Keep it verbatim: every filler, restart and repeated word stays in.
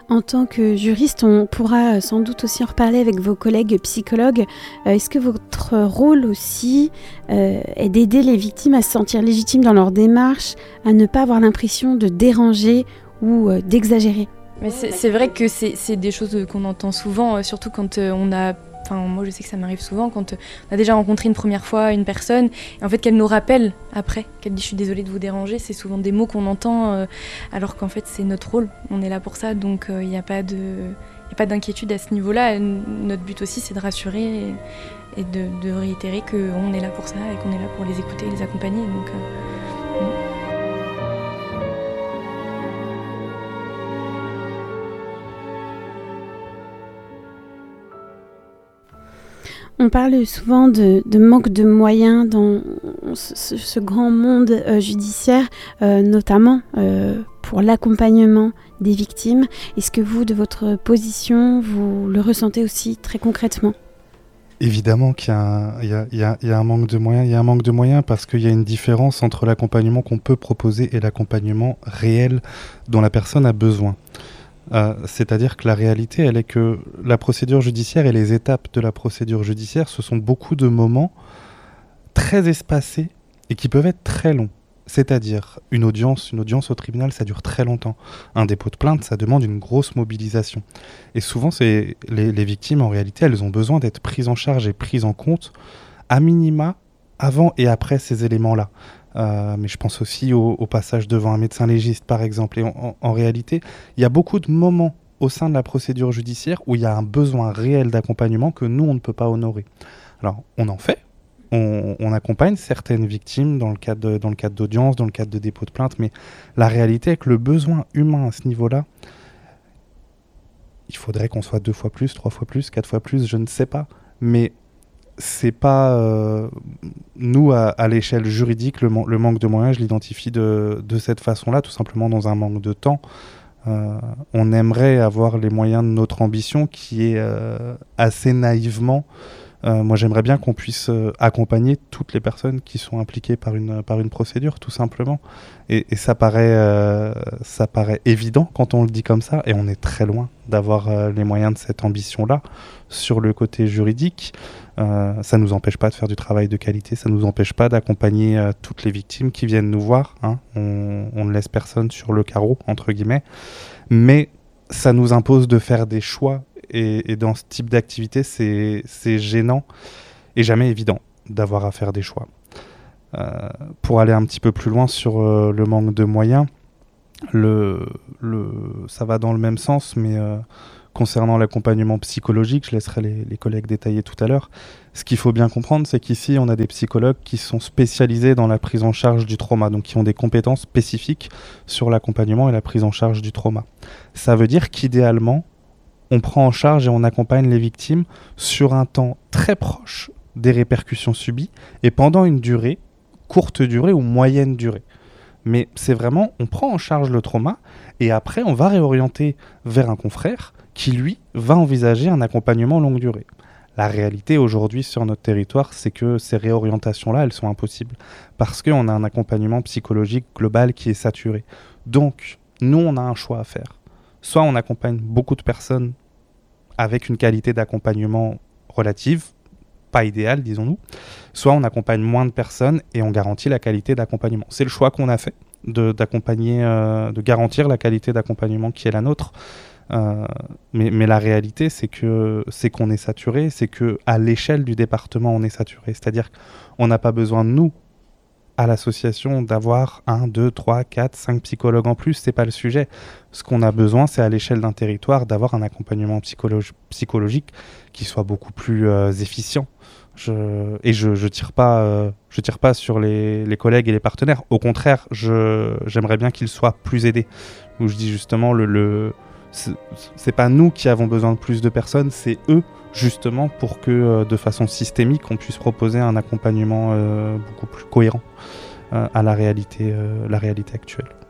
En tant que juriste, on pourra sans doute aussi en reparler avec vos collègues psychologues. Euh, est-ce que votre rôle aussi euh, est d'aider les victimes à se sentir légitimes dans leur démarche, à ne pas avoir l'impression de déranger ou euh, d'exagérer ? Mais c'est, c'est vrai que c'est, c'est des choses qu'on entend souvent, euh, surtout quand euh, on a... Enfin, moi, je sais que ça m'arrive souvent quand on a déjà rencontré une première fois une personne et en fait qu'elle nous rappelle après, qu'elle dit « je suis désolée de vous déranger », c'est souvent des mots qu'on entend euh, alors qu'en fait c'est notre rôle, on est là pour ça, donc il euh, n'y a pas de, y a pas d'inquiétude à ce niveau-là. Notre but aussi c'est de rassurer et, et de, de réitérer qu'on est là pour ça et qu'on est là pour les écouter et les accompagner. Donc, euh, On parle souvent de, de manque de moyens dans ce, ce grand monde euh, judiciaire, euh, notamment euh, pour l'accompagnement des victimes. Est-ce que vous, de votre position, vous le ressentez aussi très concrètement ? Évidemment qu'il y a, un, il y a, il y a, il y a un manque de moyens. Il y a un manque de moyens parce qu'il y a une différence entre l'accompagnement qu'on peut proposer et l'accompagnement réel dont la personne a besoin. Euh, c'est-à-dire que la réalité, elle est que la procédure judiciaire et les étapes de la procédure judiciaire, ce sont beaucoup de moments très espacés et qui peuvent être très longs. C'est-à-dire une audience, une audience au tribunal, ça dure très longtemps. Un dépôt de plainte, ça demande une grosse mobilisation. Et souvent, c'est les, les victimes, en réalité, elles ont besoin d'être prises en charge et prises en compte, à minima, avant et après ces éléments-là. Euh, mais je pense aussi au, au passage devant un médecin légiste, par exemple. Et en, en, en réalité, il y a beaucoup de moments au sein de la procédure judiciaire où il y a un besoin réel d'accompagnement que nous, on ne peut pas honorer. Alors, on en fait. On, on accompagne certaines victimes dans le cadre de, dans le cadre d'audience, dans le cadre de dépôt de plainte, mais la réalité est que le besoin humain à ce niveau-là, il faudrait qu'on soit deux fois plus, trois fois plus, quatre fois plus, je ne sais pas. Mais c'est pas euh, nous à, à l'échelle juridique le, man- le manque de moyens, je l'identifie de, de cette façon-là, tout simplement dans un manque de temps. Euh, on aimerait avoir les moyens de notre ambition qui est euh, assez naïvement. Euh, moi, j'aimerais bien qu'on puisse euh, accompagner toutes les personnes qui sont impliquées par une, par une procédure, tout simplement. Et, et ça paraît, euh, ça paraît évident quand on le dit comme ça, et on est très loin d'avoir euh, les moyens de cette ambition-là. Sur le côté juridique, euh, ça ne nous empêche pas de faire du travail de qualité, ça ne nous empêche pas d'accompagner euh, toutes les victimes qui viennent nous voir. Hein. On, on ne laisse personne sur le carreau, entre guillemets. Mais ça nous impose de faire des choix. Et, et dans ce type d'activité, c'est, c'est gênant et jamais évident d'avoir à faire des choix. Euh, pour aller un petit peu plus loin sur euh, le manque de moyens, le, le, ça va dans le même sens, mais euh, concernant l'accompagnement psychologique, je laisserai les, les collègues détailler tout à l'heure. Ce qu'il faut bien comprendre, c'est qu'ici, on a des psychologues qui sont spécialisés dans la prise en charge du trauma, donc qui ont des compétences spécifiques sur l'accompagnement et la prise en charge du trauma. Ça veut dire qu'idéalement, on prend en charge et on accompagne les victimes sur un temps très proche des répercussions subies et pendant une durée, courte durée ou moyenne durée. Mais c'est vraiment, on prend en charge le trauma et après on va réorienter vers un confrère qui lui va envisager un accompagnement longue durée. La réalité aujourd'hui sur notre territoire, c'est que ces réorientations-là, elles sont impossibles parce qu'on a un accompagnement psychologique global qui est saturé. Donc, nous, on a un choix à faire. Soit on accompagne beaucoup de personnes avec une qualité d'accompagnement relative, pas idéale, disons-nous, soit on accompagne moins de personnes et on garantit la qualité d'accompagnement. C'est le choix qu'on a fait, de, d'accompagner, euh, de garantir la qualité d'accompagnement qui est la nôtre. Euh, mais, mais la réalité, c'est, que, c'est qu'on est saturé, c'est qu'à l'échelle du département, on est saturé. C'est-à-dire qu'on n'a pas besoin de nous, à l'association, d'avoir un, deux, trois, quatre, cinq psychologues en plus, c'est pas le sujet. Ce qu'on a besoin, c'est à l'échelle d'un territoire d'avoir un accompagnement psychologi- psychologique qui soit beaucoup plus euh, efficient. Je, et je, je tire pas, euh, je tire pas sur les, les collègues et les partenaires. Au contraire, je, j'aimerais bien qu'ils soient plus aidés. Où je dis justement, le, le, c'est, c'est pas nous qui avons besoin de plus de personnes, c'est eux justement pour que euh, de façon systémique on puisse proposer un accompagnement euh, beaucoup plus cohérent euh, à la réalité, euh, la réalité actuelle.